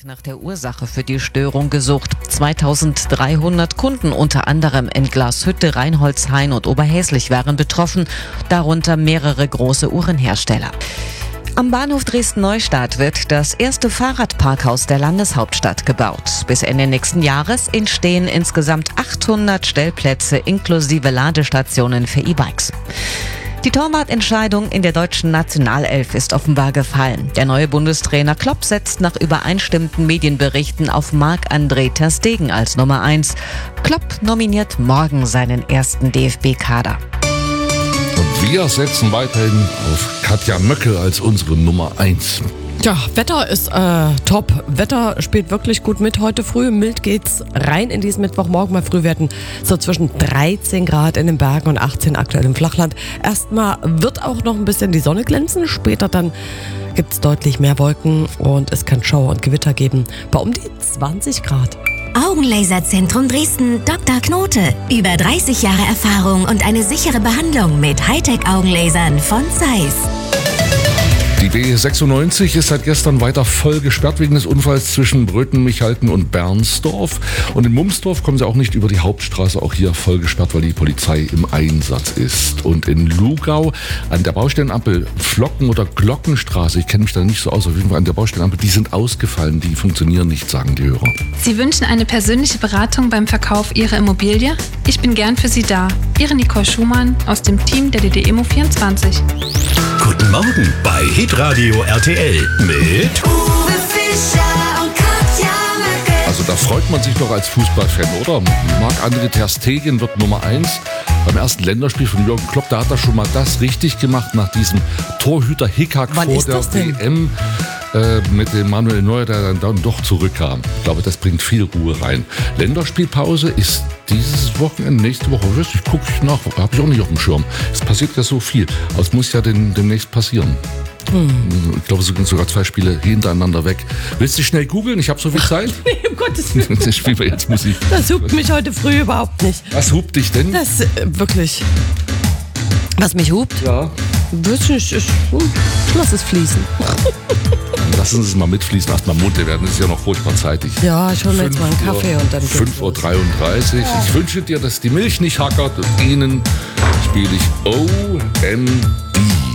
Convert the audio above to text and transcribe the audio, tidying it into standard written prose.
Nach der Ursache für die Störung gesucht. 2300 Kunden, unter anderem in Glashütte, Reinholdshain und Oberhäslich, waren betroffen, darunter mehrere große Uhrenhersteller. Am Bahnhof Dresden-Neustadt wird das erste Fahrradparkhaus der Landeshauptstadt gebaut. Bis Ende nächsten Jahres entstehen insgesamt 800 Stellplätze inklusive Ladestationen für E-Bikes. Die Torwartentscheidung in der deutschen Nationalelf ist offenbar gefallen. Der neue Bundestrainer Klopp setzt nach übereinstimmenden Medienberichten auf Marc-André ter Stegen als Nummer 1. Klopp nominiert morgen seinen ersten DFB-Kader. Und wir setzen weiterhin auf Katja Möcke als unsere Nummer 1. Ja, Wetter ist top. Wetter spielt wirklich gut mit heute früh. Mild geht's rein in diesen Mittwochmorgen. Mal früh werden so zwischen 13 Grad in den Bergen und 18 aktuell im Flachland. Erstmal wird auch noch ein bisschen die Sonne glänzen. Später dann gibt's deutlich mehr Wolken und es kann Schauer und Gewitter geben. Bei um die 20 Grad. Augenlaserzentrum Dresden, Dr. Knote. Über 30 Jahre Erfahrung und eine sichere Behandlung mit Hightech-Augenlasern von Zeiss. Die B96 ist seit gestern weiter voll gesperrt wegen des Unfalls zwischen Bröten-Michalten und Bernsdorf. Und in Mumsdorf kommen sie auch nicht über die Hauptstraße, auch hier voll gesperrt, weil die Polizei im Einsatz ist. Und in Lugau an der Baustellenampel Flocken- oder Glockenstraße, ich kenne mich da nicht so aus, auf jeden Fall an der Baustellenampel, die sind ausgefallen, die funktionieren nicht, sagen die Hörer. Sie wünschen eine persönliche Beratung beim Verkauf Ihrer Immobilie? Ich bin gern für Sie da. Ihre Nicole Schumann aus dem Team der DDEMO24. Guten Morgen bei Hitradio RTL mit Uwe Fischer und Katja Möcke. Also da freut man sich doch als Fußballfan, oder? Marc-André ter Stegen wird Nummer 1 beim ersten Länderspiel von Jürgen Klopp. Da hat er schon mal das richtig gemacht nach diesem Torhüter-Hickhack vor der WM. Mit dem Manuel Neuer, der dann doch zurückkam. Ich glaube, das bringt viel Ruhe rein. Länderspielpause ist dieses Wochenende, nächste Woche. Ich gucke nach, habe ich auch nicht auf dem Schirm. Es passiert ja so viel. Aber es muss ja demnächst passieren. Ich glaube, es sind sogar 2 Spiele hintereinander weg. Willst du schnell googeln? Ich habe so viel Zeit. Nee, um Gottes Willen. Jetzt spielen wir jetzt Musik. Das hupt mich heute früh überhaupt nicht. Was hupt dich denn? Das wirklich. Was mich hupt? Ja. Ich lass es fließen. Lassen Sie es mal mitfließen, erstmal munter werden. Es ist ja noch furchtbar zeitig. Ja, ich hole mir jetzt mal einen Kaffee und dann 5:33 Uhr. Ja. Ich wünsche dir, dass die Milch nicht hackert und Ihnen spiele ich OMD.